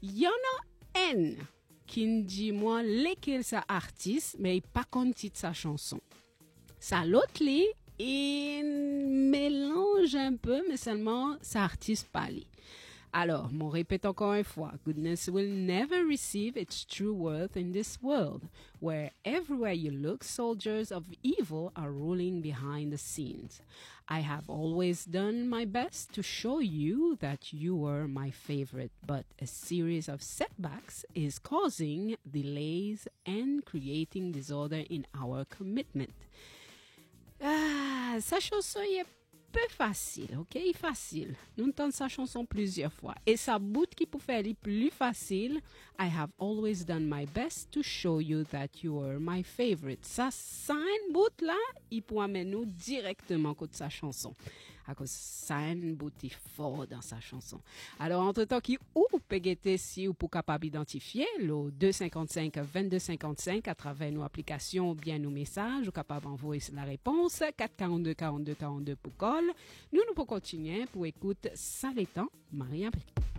Y en a un qui me dit moi lequel sa artiste mais il pas connaît titre sa chanson. Ça l'autre li il mélange un peu mais seulement sa artiste parle. Alors, on répète encore une fois, goodness will never receive its true worth in this world, where everywhere you look, soldiers of evil are ruling behind the scenes. I have always done my best to show you that you were my favorite, but a series of setbacks is causing delays and creating disorder in our commitment. Ah, sa chanson est peu facile, ok? Facile. Nous entendons sa chanson plusieurs fois. Et sa bout qui peut faire les plus facile, I have always done my best to show you that you are my favorite. Ça, une bout là, il peut amener nous directement contre sa chanson. À cause ça, une bout est fort dans sa chanson. Alors, entre-temps, qui ou peut guetter si ou pour capable identifier le 255 2255 à travers nos applications ou bien nos messages, ou capable d'envoyer la réponse 442 42 42 pour call. Nous pouvons continuer pour écouter ça l'étant Marie-Abré.